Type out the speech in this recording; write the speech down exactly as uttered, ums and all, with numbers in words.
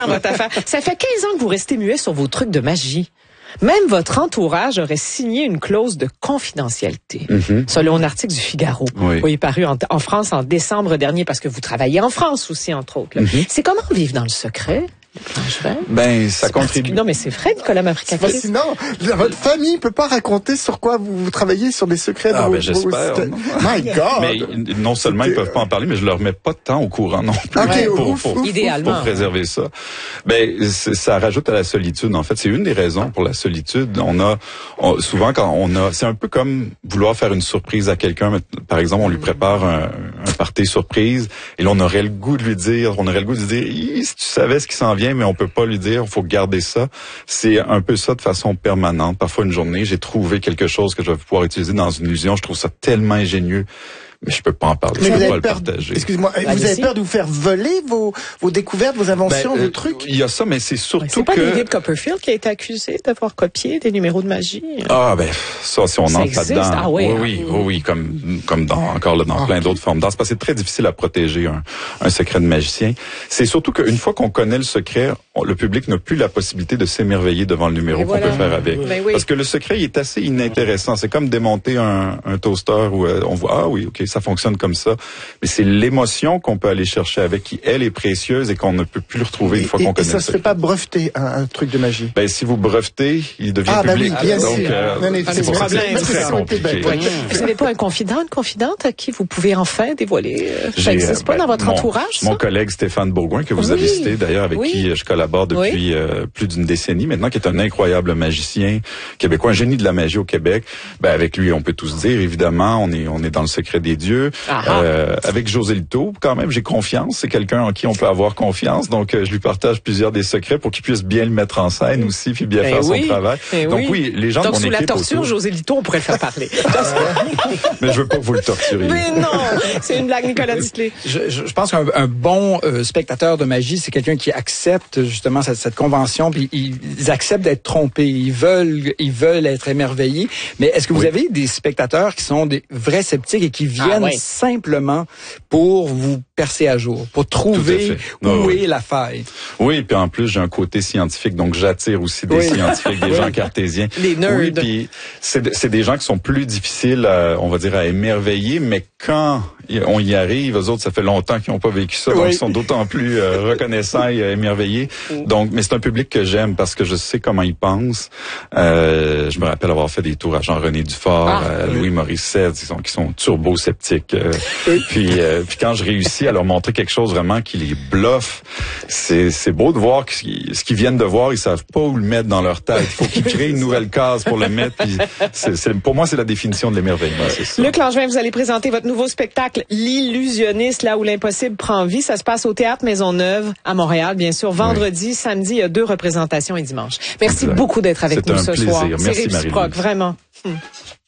Votre affaire. Ça fait quinze ans que vous restez muet sur vos trucs de magie. Même votre entourage aurait signé une clause de confidentialité, mm-hmm. selon un article du Figaro, oui. oui, paru en, en France en décembre dernier, parce que vous travaillez en France aussi, entre autres. Mm-hmm. C'est comment vivre dans le secret? Ben, ça contribue. Non, mais c'est vrai, Nicolas Mavricaquis. C'est fascinant. Votre famille peut pas raconter sur quoi vous, vous travaillez, sur des secrets. Ah, de ben, vos, j'espère. Vos... My God! Mais non seulement ils peuvent pas en parler, mais je leur mets pas de temps au courant non plus. Okay, pour, ouf, pour, ouf, idéalement. Pour préserver ça. Ben, ça rajoute à la solitude. En fait, c'est une des raisons pour la solitude. On a, on, souvent quand on a, c'est un peu comme vouloir faire une surprise à quelqu'un. Par exemple, on lui prépare un, un party surprise, et là, on aurait le goût de lui dire, on aurait le goût de lui dire, si tu savais ce qui s'en vient, mais on peut pas lui dire, il faut garder ça. C'est un peu ça de façon permanente. Parfois, une journée, j'ai trouvé quelque chose que je vais pouvoir utiliser dans une illusion. Je trouve ça tellement ingénieux. Mais je peux pas en parler, mais je vous peux avez pas le peur, partager. Excusez-moi, bah, vous avez ici. peur de vous faire voler vos, vos découvertes, vos inventions, ben, vos euh, trucs? Il y a ça, mais c'est surtout c'est pas que... David Copperfield qui a été accusé d'avoir copié des numéros de magie. Ah ben ça, si on ça entre existe? là-dedans, Ah, ouais, oui, hein. oui, oui, oui, comme comme dans encore là dans ah, plein okay. d'autres formes d'art, parce que c'est très difficile à protéger un, un secret de magicien. C'est surtout qu'une fois qu'on connaît le secret, on, le public n'a plus la possibilité de s'émerveiller devant le numéro qu'on voilà. peut faire avec, ben oui. parce que le secret il est assez inintéressant. C'est comme démonter un, un toaster où euh, on voit ah oui, ok, ça fonctionne comme ça, mais c'est l'émotion qu'on peut aller chercher avec, qui elle est précieuse et qu'on ne peut plus retrouver une fois et, qu'on et connaît. Et ça se fait pas breveter un, un truc de magie. Ben si vous brevetez, il devient ah, public. Ben oui, bien donc sûr. euh, non, mais c'est pour ça que c'est très compliqué. Ouais. Vous n'avez pas un confident, une confidente à qui vous pouvez enfin dévoiler? Ça n'existe pas ben, dans votre mon, entourage, ça? Mon collègue Stéphane Bourgoin, que vous oui. avez cité d'ailleurs, avec oui. qui je collabore depuis oui. euh, plus d'une décennie maintenant, qui est un incroyable magicien québécois, un génie de la magie au Québec. Ben avec lui, on peut tous dire, évidemment, on est on est dans le secret des dieux. Euh, avec José Lito, quand même, j'ai confiance. C'est quelqu'un en qui on peut avoir confiance. Donc, euh, je lui partage plusieurs des secrets pour qu'il puisse bien le mettre en scène aussi, puis bien ben faire oui. son travail. Ben Donc oui, oui les gens Donc, de mon sous équipe la torture, autour... José Lito, on pourrait le faire parler. Mais je veux pas que vous le torturiez. Mais non, c'est une blague, Nicolas Duclé. Je, je, je pense qu'un un bon euh, spectateur de magie, c'est quelqu'un qui accepte justement cette, cette convention, puis ils, ils acceptent d'être trompés, ils veulent, ils veulent être émerveillés. Mais est-ce que vous oui. avez des spectateurs qui sont des vrais sceptiques et qui viennent ah, oui. simplement pour vous percer à jour, pour trouver où oh, est oui. la faille? Oui, puis en plus j'ai un côté scientifique, donc j'attire aussi des oui. scientifiques, des gens cartésiens. Les nerds. Oui, puis c'est, c'est des gens qui sont plus difficiles, à, on va dire, à émerveiller, mais quand on y arrive, eux autres, ça fait longtemps qu'ils n'ont pas vécu ça, donc oui. ils sont d'autant plus euh, reconnaissants et euh, émerveillés. Donc, mais c'est un public que j'aime parce que je sais comment ils pensent. Euh, je me rappelle avoir fait des tours à Jean-René Dufort, ah, à oui. Louis Morissette, qui sont, qui sont turbo-sceptiques. Euh, oui. Puis, euh, puis quand je réussis à leur montrer quelque chose vraiment qui les bluffe, c'est, c'est beau de voir que ce qu'ils viennent de voir, ils savent pas où le mettre dans leur tête. Il faut qu'ils créent une nouvelle case pour le mettre. Puis c'est, c'est, pour moi, c'est la définition de l'émerveillement. C'est ça. Luc Langevin, vous allez présenter votre nouveau spectacle L'illusionniste, là où l'impossible prend vie. Ça se passe au Théâtre Maisonneuve à Montréal, bien sûr. Vendredi, oui. samedi, il y a deux représentations et dimanche. Merci exact. beaucoup d'être avec c'est nous un ce plaisir. soir. Merci, c'est réciproque, vraiment. Hum.